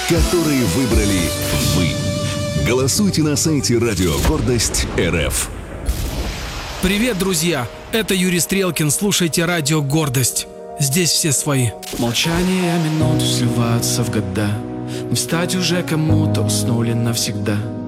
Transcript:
которые выбрали вы. Голосуйте на сайте Радио Гордость РФ. Привет, друзья! Это Юрий Стрелкин. Слушайте Радио Гордость. Здесь все свои. Молчание минут сливаются в года. Не встать уже кому-то, уснули навсегда.